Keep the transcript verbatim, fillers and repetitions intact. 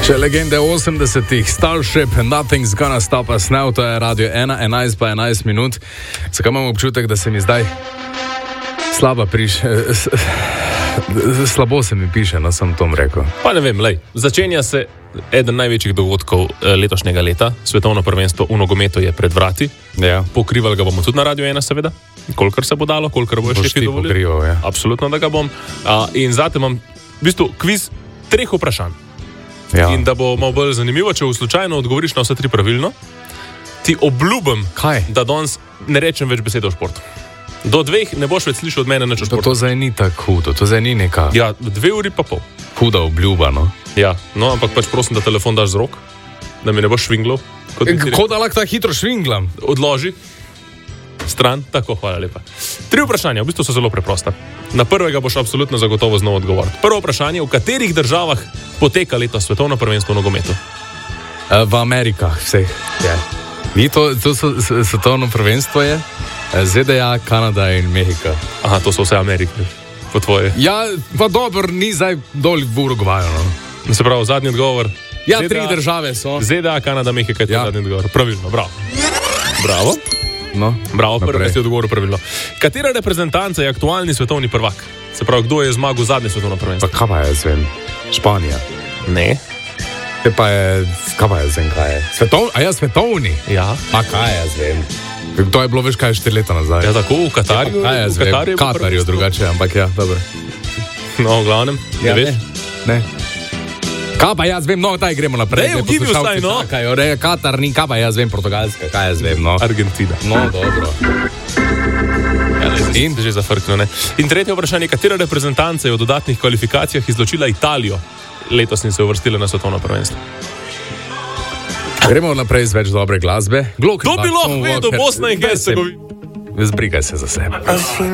Še legende osemdesetih, Starship, Nothing's Gonna Stop Us Now, to je Radio ena, enajst pa enajst minut. Zakaj imam občutek, da se mi zdaj slaba priše, slabo se mi piše, no sem tom rekel. Pa ne vem, lej, začenja se eden največjih dogodkov letošnjega leta, svetovno prvenstvo v nogometu je pred vrati. Ja. Pokrivali ga bomo tudi na Radio ena, seveda, kolikor se bo dalo, kolikor bo še šli dovolili. Pokrival, ja. Absolutno, da ga bom. A, in zate imam v bistvu kviz treh vprašanj. Ja. In da bo malo bolj zanimivo, če v slučajno odgovoriš na vse tri pravilno, ti obljubim, Kaj? da danes ne rečem več besede o športu. Do dveh ne boš več slišal od mene nič o To, športu. to zdaj ni tako hudo, to zdaj ni neka Ja, dve uri pa pol. huda obljuba, no. Ja, no, ampak pač prosim, da telefon daš z rok, da mi ne boš švinglal. Kot bi ti rekel. Kako da lahko tako hitro švinglam? Odloži. Stran, tako, hvala lepa. Tri vprašanja, v bistvu so zelo preprosta. Na prvega boš absolutno zagotovo znal odgovoriti. Prvo vprašanje, v katerih državah poteka letos svetovno prvenstvo v nogometu? V Amerikah vseh. Ja. Ni to, to so, svetovno prvenstvo je? Z D A, Kanada in Mehika. Aha, to so vse Amerike, po tvoje. Ja, pa dobro, ni zdaj dol v Urugvaju, no. Se pravi, zadnji odgovor. Ja, Z D A, tri države so. Z D A, Kanada, Mehika je to Ja. zadnji odgovor. Pravilno, bravo. Bravo. No, Bravo, prvi naprej. si odgovoril pravilno. Katera reprezentanca je aktualni svetovni prvak? Se pravi, kdo je zmagal zadnje svetovno prvenstvo? Pa kaj pa jaz vem? Španija. Ne. Te pa je, kaj pa jaz vem, kaj je? Svetov, a ja, svetovni? Ja. A kaj jaz vem? To je bilo veš kaj štiri leta nazaj. Ja, tako v Katarju. Kaj jaz v vem? Katarju je bilo Katarju prvenstvo. drugače, ampak ja, dobro. No, v glavnem, ne Ja, veš? Ne. Kaj pa jaz vem, no, daj gremo naprej. Daj, Zdaj ugibi poslušalci vsaj, no. čakajo, re, Katar ni, kaj pa jaz vem, Portugalska, kaj jaz vem, no. Argentina. No, dobro. Ja, ne, in že zafrknil, ne. In tretje vprašanje, katera reprezentanca je v dodatnih kvalifikacijah izločila Italijo? Letos ni se uvrstila na svetovno prvenstvo. Gremo naprej z več dobre glasbe. Glock, To bi lahko vedel, Bosna in Hercegovina. Zbrigaj se za sebe.